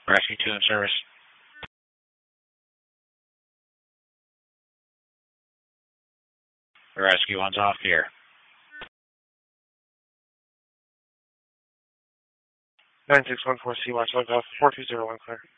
Rescue 2 in service. Rescue 1's off here. 9614 Sea Watch, log off 4201 clear.